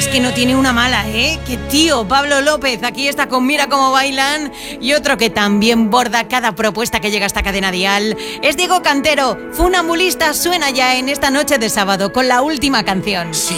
que no tiene una mala, ¿eh? ¡Qué tío! Pablo López, aquí está con Mira cómo bailan. Y otro que también borda cada propuesta que llega a esta cadena dial es Diego Cantero. Funambulista suena ya en esta noche de sábado con la última canción. Si